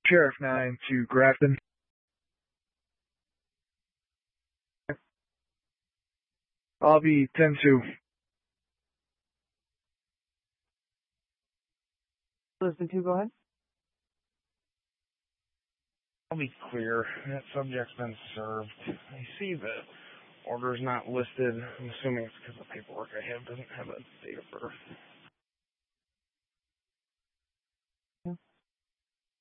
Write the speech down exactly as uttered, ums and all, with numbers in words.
Sheriff nine to Grafton. I'll be ten two. Listen to, go ahead. I'll be clear. That subject's been served. I see the order's not listed. I'm assuming it's because the paperwork I have doesn't have a date of birth.